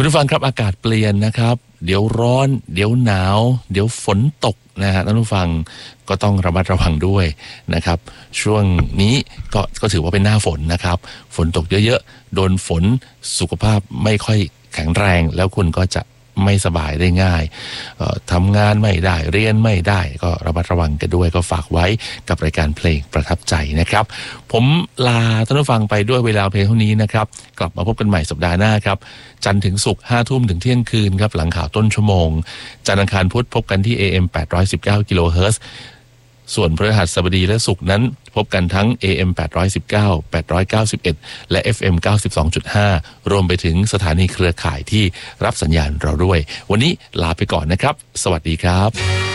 คุณผู้ฟังครับอากาศเปลี่ยนนะครับเดี๋ยวร้อนเดี๋ยวหนาวเดี๋ยวฝนตกนะฮะท่านผู้ฟังก็ต้องระมัดระวังด้วยนะครับช่วงนี้ก็ถือว่าเป็นหน้าฝนนะครับฝนตกเยอะๆโดนฝนสุขภาพไม่ค่อยแข็งแรงแล้วคุณก็จะไม่สบายได้ง่ายทำงานไม่ได้เรียนไม่ได้ก็ระมัดระวังกันด้วยก็ฝากไว้กับรายการเพลงประทับใจนะครับผมลาท่านผู้ฟังไปด้วยเวลาเพลงเท่านี้นะครับกลับมาพบกันใหม่สัปดาห์หน้าครับจันทร์ถึงศุกร์ 5 ทุ่มถึงเที่ยงคืนครับหลังข่าวต้นชั่วโมงจันทร์อังคารพุธพบกันที่ AM 819 กิโลเฮิรตซ์ส่วนพฤหัสบดีและศุกร์นั้นพบกันทั้ง AM 819 891 และ FM 92.5 รวมไปถึงสถานีเครือข่ายที่รับสัญญาณเราด้วยวันนี้ลาไปก่อนนะครับสวัสดีครับ